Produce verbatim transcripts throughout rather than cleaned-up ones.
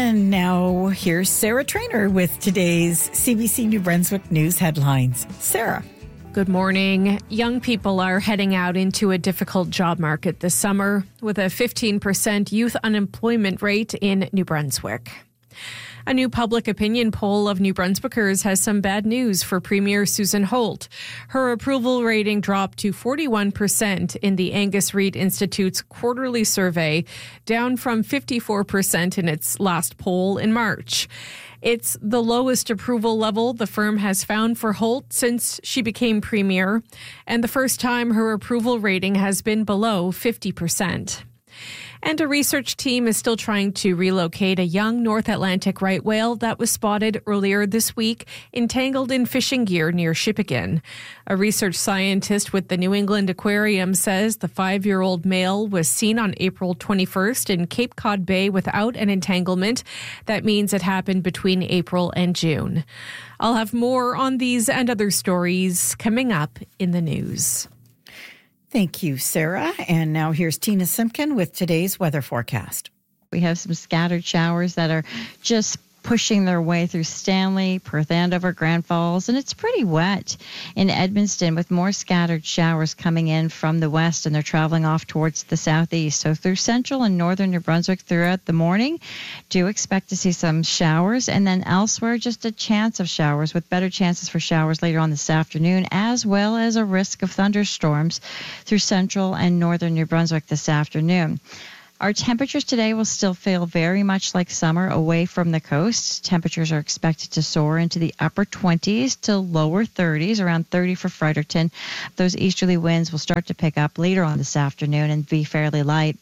And now here's Sarah Trainer with today's C B C New Brunswick News headlines. Sarah. Good morning. Young people are heading out into a difficult job market this summer with a fifteen percent youth unemployment rate in New Brunswick. A new public opinion poll of New Brunswickers has some bad news for Premier Susan Holt. Her approval rating dropped to forty-one percent in the Angus Reid Institute's quarterly survey, down from fifty-four percent in its last poll in March. It's the lowest approval level the firm has found for Holt since she became Premier, and the first time her approval rating has been below fifty percent. And a research team is still trying to relocate a young North Atlantic right whale that was spotted earlier this week entangled in fishing gear near Shippagan. A research scientist with the New England Aquarium says the five-year-old male was seen on April twenty-first in Cape Cod Bay without an entanglement. That means it happened between April and June. I'll have more on these and other stories coming up in the news. Thank you, Sarah. And now here's Tina Simpkin with today's weather forecast. We have some scattered showers that are just pushing their way through Stanley, Perth Andover, Grand Falls, and it's pretty wet in Edmundston with more scattered showers coming in from the west, and they're traveling off towards the southeast. So through central and northern New Brunswick throughout the morning, do expect to see some showers, and then elsewhere just a chance of showers with better chances for showers later on this afternoon, as well as a risk of thunderstorms through central and northern New Brunswick this afternoon. Our temperatures today will still feel very much like summer away from the coast. Temperatures are expected to soar into the upper twenties to lower thirties, around thirty for Fredericton. Those easterly winds will start to pick up later on this afternoon and be fairly light.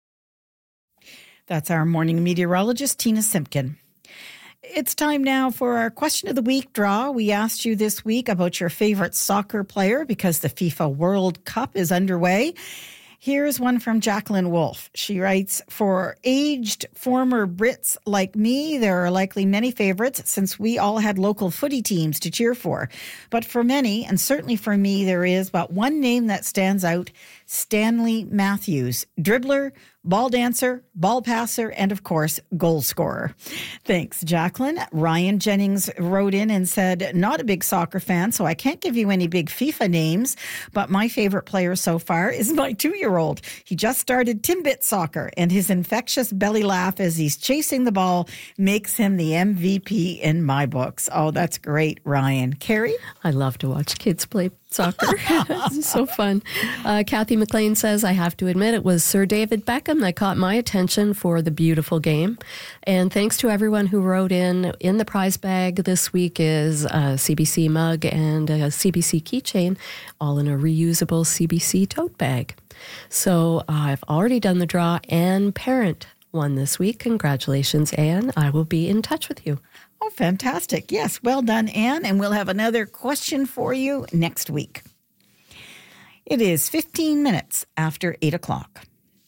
That's our morning meteorologist, Tina Simpkin. It's time now for our question of the week draw. We asked you this week about your favorite soccer player because the FIFA World Cup is underway. Here's one from Jacqueline Wolfe. She writes, for aged former Brits like me, there are likely many favorites since we all had local footy teams to cheer for. But for many, and certainly for me, there is but one name that stands out, Stanley Matthews. Dribbler, ball dancer, ball passer, and of course, goal scorer. Thanks, Jacqueline. Ryan Jennings wrote in and said, not a big soccer fan, so I can't give you any big FIFA names, but my favorite player so far is my two-year-old. He just started Timbit soccer, and his infectious belly laugh as he's chasing the ball makes him the M V P in my books. Oh, that's great, Ryan. Carrie? I love to watch kids play soccer. It's so fun. Uh, Kathy McLean says, I have to admit it was Sir David Beckham that caught my attention for the beautiful game. And thanks to everyone who wrote in. In the prize bag this week is a C B C mug and a C B C keychain, all in a reusable C B C tote bag. So uh, I've already done the draw. Anne Parent won this week. Congratulations, Anne. I will be in touch with you. Oh, fantastic. Yes, well done, Anne. And we'll have another question for you next week. It is fifteen minutes after eight o'clock.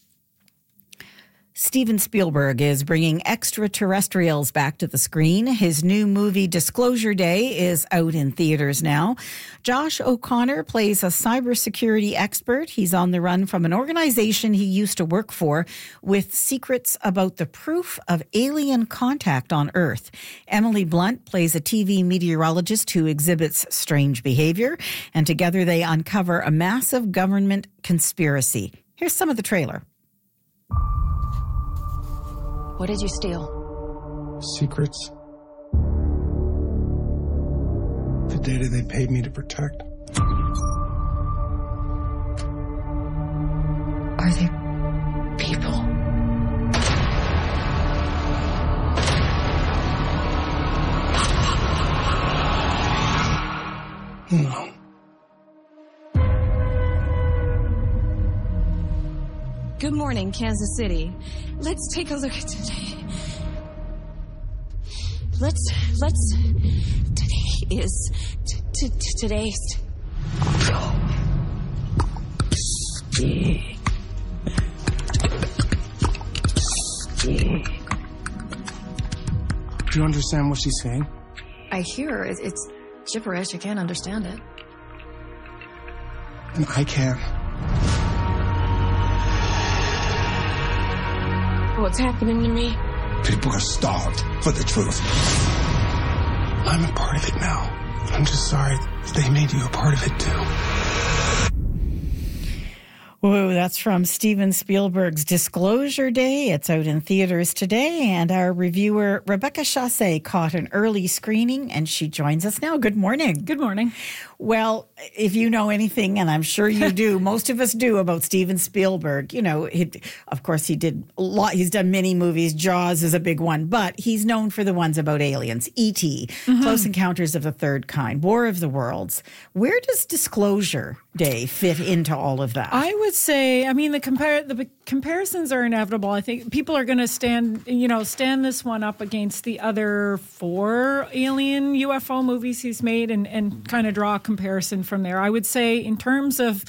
Steven Spielberg is bringing extraterrestrials back to the screen. His new movie Disclosure Day is out in theaters now. Josh O'Connor plays a cybersecurity expert. He's on the run from an organization he used to work for with secrets about the proof of alien contact on Earth. Emily Blunt plays a T V meteorologist who exhibits strange behavior, and together they uncover a massive government conspiracy. Here's some of the trailer. What did you steal? Secrets. The data they paid me to protect. Are they people? No. Good morning, Kansas City. Let's take a look at today. Let's, let's, today is, t- t- t- today's. Do you understand what she's saying? I hear it, it's gibberish. I can't understand it. And I can. What's happening to me? People are starved for the truth. I'm a part of it now. I'm just sorry they made you a part of it too. Whoa, that's from Steven Spielberg's Disclosure Day. It's out in theaters today, and our reviewer, Rebecca Chassé, caught an early screening, and she joins us now. Good morning. Good morning. Well, if you know anything, and I'm sure you do, most of us do, about Steven Spielberg, you know, he, of course, he did a lot. He's done many movies. Jaws is a big one, but he's known for the ones about aliens. E T, mm-hmm. Close Encounters of the Third Kind, War of the Worlds. Where does Disclosure Day fit into all of that? I would say, I mean, the compare the comparisons are inevitable. I think people are going to stand, you know, stand this one up against the other four alien U F O movies he's made, and and kind of draw a comparison from there. I would say, in terms of,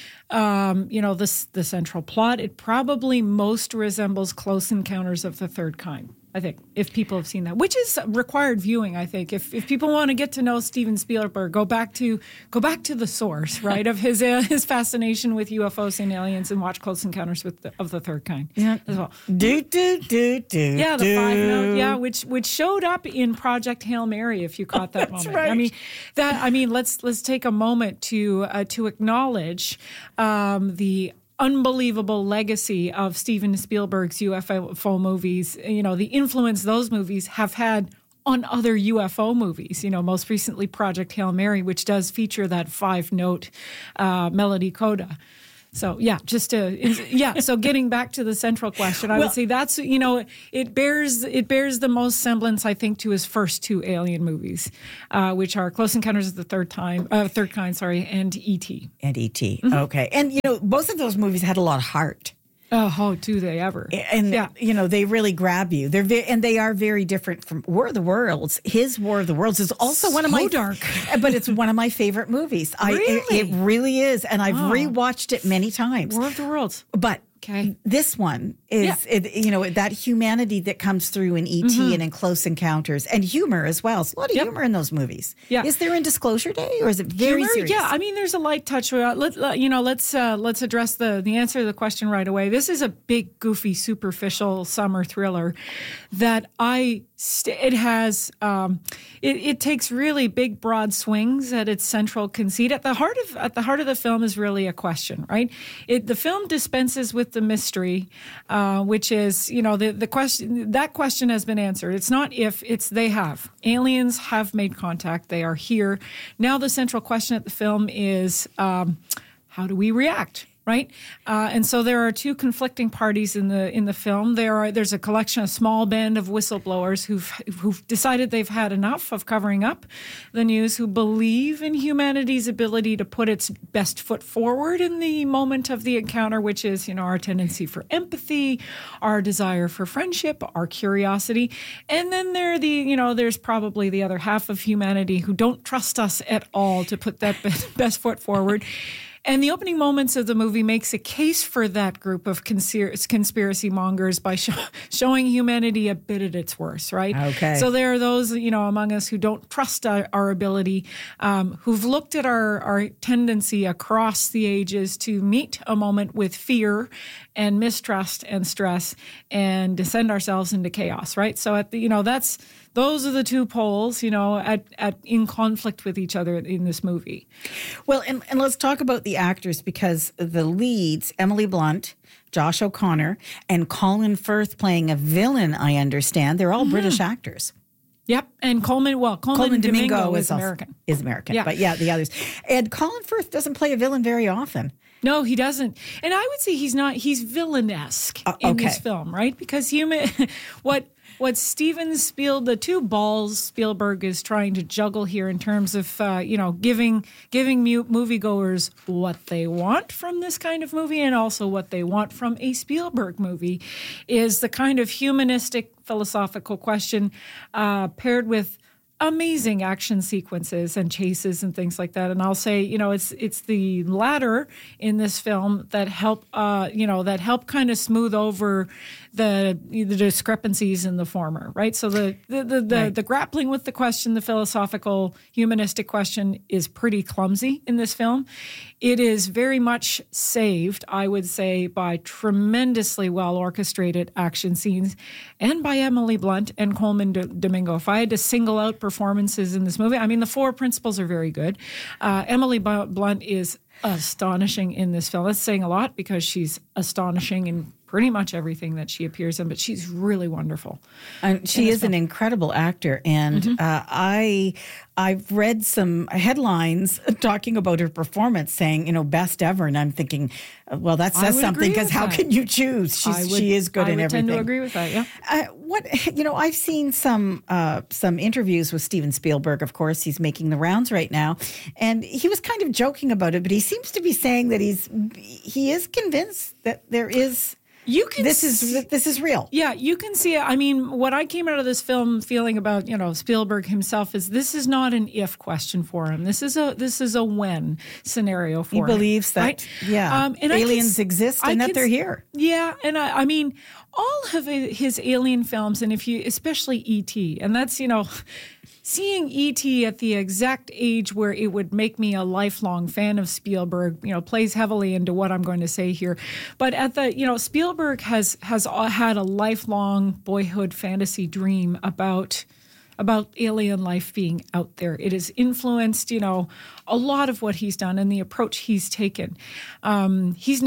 um, you know, this the central plot, it probably most resembles Close Encounters of the Third Kind. I think, if people have seen that, which is required viewing. I think if, if people want to get to know Steven Spielberg, go back to go back to the source, right, of his uh, his fascination with U F Os and aliens, and watch Close Encounters with the, of the Third Kind. Yeah, as well. Do do do do. Yeah, the do. five note. Yeah, which which showed up in Project Hail Mary. If you caught that That's moment, right. I mean that. I mean, let's let's take a moment to uh, to acknowledge um, the unbelievable legacy of Steven Spielberg's U F O movies. You know, the influence those movies have had on other U F O movies. You know, most recently Project Hail Mary, which does feature that five-note uh, melody coda. So, yeah, just to, yeah, so getting back to the central question, I well, would say that's, you know, it bears it bears the most semblance, I think, to his first two Alien movies, uh, which are Close Encounters of the Third Time, uh, Third Kind, sorry, and E T And E T Mm-hmm. Okay. And, you know, both of those movies had a lot of heart. Oh, oh, do they ever? And, yeah. you know, they really grab you. They're ve- And they are very different from War of the Worlds. His War of the Worlds is also so one of my... dark. But it's one of my favorite movies. I, Really? it, it really is. And I've Oh. rewatched it many times. War of the Worlds. But Okay. this one is, Yeah. it, you know, that humanity that comes through in E T Mm-hmm. and in Close Encounters, and humor as well. There's a lot of Yep. humor in those movies. Yeah. Is there in Disclosure Day, or is it very Humor? serious? Yeah, I mean, there's a light touch. Uh, let, let- you know, let's uh, let's address the the answer to the question right away. This is a big, goofy, superficial summer thriller that I. St- it has. Um, it, it takes really big, broad swings at its central conceit. At the heart of at the heart of the film is really a question, right? It the film dispenses with the mystery, uh, which is, you know, the the question that question has been answered. It's not if, it's they have. Aliens have made contact. They are here. Now the central question at the film is, um, how do we react? Right, uh, and so there are two conflicting parties in the in the film. There are there's a collection, a small band of whistleblowers who've who've decided they've had enough of covering up the news, who believe in humanity's ability to put its best foot forward in the moment of the encounter, which is, you know, our tendency for empathy, our desire for friendship, our curiosity, and then there are the you know there's probably the other half of humanity who don't trust us at all to put that best, best foot forward. And the opening moments of the movie makes a case for that group of conspir- conspiracy mongers by sh- showing humanity a bit at its worst, right? Okay. So there are those, you know, among us who don't trust our, our ability, um, who've looked at our, our tendency across the ages to meet a moment with fear and mistrust and stress and descend ourselves into chaos, right? So at the, you know, that's those are the two poles, you know, at, at in conflict with each other in this movie. Well, and, and let's talk about the actors, because the leads, Emily Blunt, Josh O'Connor, and Colin Firth playing a villain, I understand, they're all mm-hmm. British actors. Yep, and Coleman, well, Coleman, Coleman Domingo, Domingo is is also- American. Is American, Yeah. but yeah, the others. And Colin Firth doesn't play a villain very often. No, he doesn't. And I would say he's not, he's villainesque Uh, in okay. this film, right? Because human, what what Steven Spiel, the two balls Spielberg is trying to juggle here in terms of, uh, you know, giving giving mu- moviegoers what they want from this kind of movie, and also what they want from a Spielberg movie, is the kind of humanistic philosophical question uh, paired with amazing action sequences and chases and things like that. And I'll say, you know, it's it's the latter in this film that help, uh, you know, that help kind of smooth over the the discrepancies in the former, right? So the the the, the, Right. the grappling with the question, the philosophical, humanistic question, is pretty clumsy in this film. It is very much saved, I would say, by tremendously well orchestrated action scenes, and by Emily Blunt and Coleman D- Domingo. If I had to single out performances in this movie, I mean, the four principals are very good. Uh, Emily B- Blunt is astonishing in this film. That's saying a lot because she's astonishing in pretty much everything that she appears in, but she's really wonderful. And she is an incredible actor, and Mm-hmm. uh, I I've read some headlines talking about her performance, saying you know best ever, and I'm thinking, uh, well, that I says would something agree because with how that. can you choose? She's I would- she is good I in would everything. tend to agree with that, yeah. Uh, what you know, I've seen some uh, some interviews with Steven Spielberg. Of course, he's making the rounds right now, and he was kind of joking about it, but he seems to be saying that he's he is convinced that there is. You can This is this is real. Yeah, you can see it. I mean, what I came out of this film feeling about, you know, Spielberg himself is this is not an if question for him. This is a this is a when scenario for He him. believes that right? yeah, Um, and I can aliens s- exist I and that can they're s- here. Yeah, and I, I mean, all of his alien films, and if you, especially E T, and that's, you know, seeing E T at the exact age where it would make me a lifelong fan of Spielberg, you know, plays heavily into what I'm going to say here. But at the, you know, Spielberg has has had a lifelong boyhood fantasy dream about about alien life being out there. It has influenced, you know, a lot of what he's done and the approach he's taken. Um, he's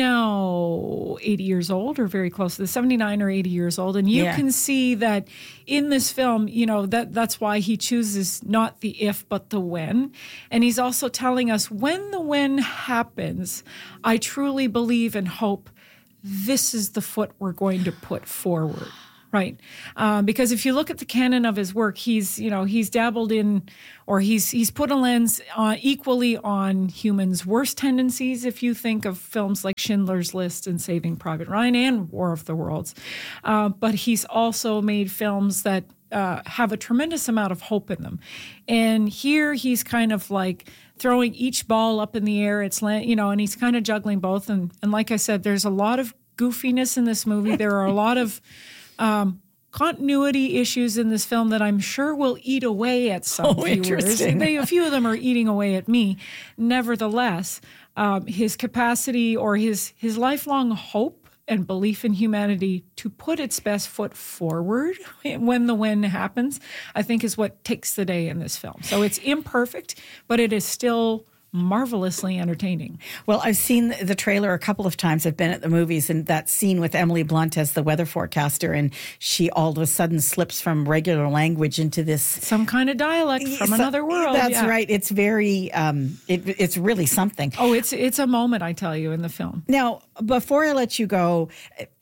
now eighty years old, or very close to the seventy-nine or eighty years old. And you Yeah. can see that in this film, you know, that that's why he chooses not the if, but the when. And he's also telling us when the when happens, I truly believe and hope this is the foot we're going to put forward. Right, um, because if you look at the canon of his work, he's you know he's dabbled in, or he's he's put a lens uh, equally on humans' worst tendencies. If you think of films like Schindler's List and Saving Private Ryan and War of the Worlds, uh, but he's also made films that uh, have a tremendous amount of hope in them. And here he's kind of like throwing each ball up in the air. It's la- you know, and he's kind of juggling both. And and like I said, there's a lot of goofiness in this movie. There are a lot of Um, continuity issues in this film that I'm sure will eat away at some Oh, viewers. interesting. They, a few of them are eating away at me. Nevertheless, um, his capacity or his his lifelong hope and belief in humanity to put its best foot forward when the when happens, I think is what takes the day in this film. So it's imperfect, but it is still marvelously entertaining. Well, I've seen the trailer a couple of times. I've been at the movies, and that scene with Emily Blunt as the weather forecaster, and she all of a sudden slips from regular language into this Some kind of dialect from So- another world. That's yeah. right. It's very, um, it, it's really something. Oh, it's it's a moment, I tell you, in the film. Now, before I let you go,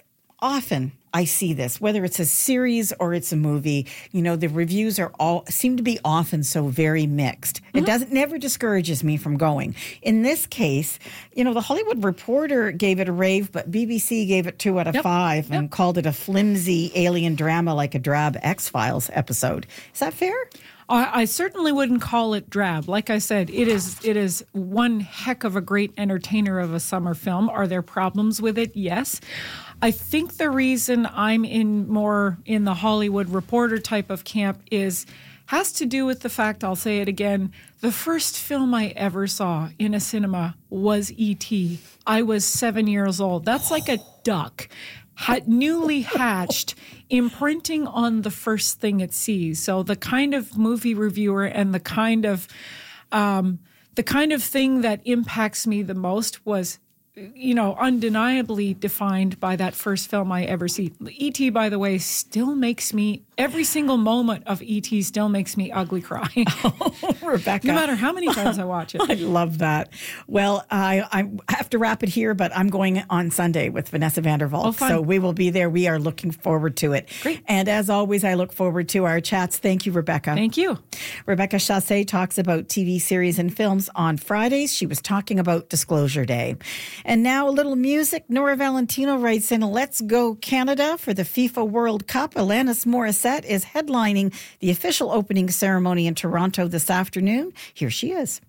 often I see this, whether it's a series or it's a movie, you know, the reviews are all seem to be often so very mixed. It doesn't never discourages me from going. In this case, you know, the Hollywood Reporter gave it a rave, but B B C gave it two out of Yep. five and Yep. called it a flimsy alien drama like a drab X-Files episode. Is that fair? I, I certainly wouldn't call it drab. Like I said, it is it is one heck of a great entertainer of a summer film. Are there problems with it? Yes. I think the reason I'm in more in the Hollywood Reporter type of camp is has to do with the fact, I'll say it again, the first film I ever saw in a cinema was E T. I was seven years old. That's like a duck. Had newly hatched, imprinting on the first thing it sees. So the kind of movie reviewer and the kind of um, the kind of thing that impacts me the most was, you know, undeniably defined by that first film I ever see. E T, by the way, still makes me, every single moment of E T still makes me ugly cry. Rebecca. No matter how many times I watch it. I love that. Well, I, I have to wrap it here, but I'm going on Sunday with Vanessa Vandervalk. Oh, fun. So we will be there. We are looking forward to it. Great. And as always, I look forward to our chats. Thank you, Rebecca. Thank you. Rebecca Chassé talks about T V series and films on Fridays. She was talking about Disclosure Day. And now a little music. Nora Valentino writes in, "Let's go Canada for the FIFA World Cup." Alanis Morissette is headlining the official opening ceremony in Toronto this afternoon. Here she is.